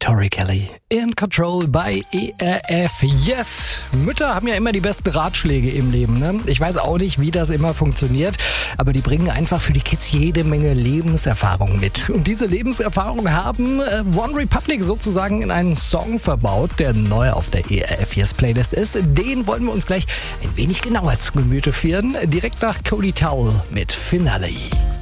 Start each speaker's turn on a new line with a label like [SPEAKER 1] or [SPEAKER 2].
[SPEAKER 1] Tori Kelly in Control bei ERF. Yes! Mütter haben ja immer die besten Ratschläge im Leben, ne? Ich weiß auch nicht, wie das immer funktioniert, aber die bringen einfach für die Kids jede Menge Lebenserfahrung mit. Und diese Lebenserfahrung haben One Republic sozusagen in einen Song verbaut, der neu auf der ERF Yes Playlist ist. Den wollen wir uns gleich ein wenig genauer zu Gemüte führen. Direkt nach Cody Towell mit Finale.